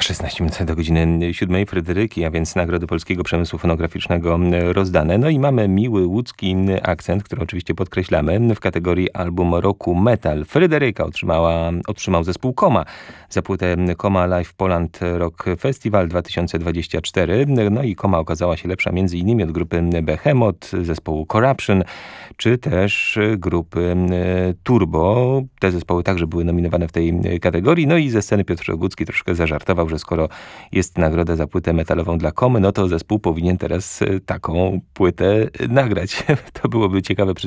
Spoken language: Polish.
16 minut do godziny 7. Fryderyki, a więc Nagrody Polskiego Przemysłu Fonograficznego rozdane. No i mamy miły łódzki akcent, który oczywiście podkreślamy w kategorii album roku metal. Fryderyka otrzymał zespół Koma za płytę Koma Live Poland Rock Festival 2024. No i Koma okazała się lepsza m.in. od grupy Behemoth, zespołu Corruption, czy też grupy Turbo. Te zespoły także były nominowane w tej kategorii. No i ze sceny Piotr Rogucki troszkę zażartował, że skoro jest nagroda za płytę metalową dla Komy, no to zespół powinien teraz taką płytę nagrać. To byłoby ciekawe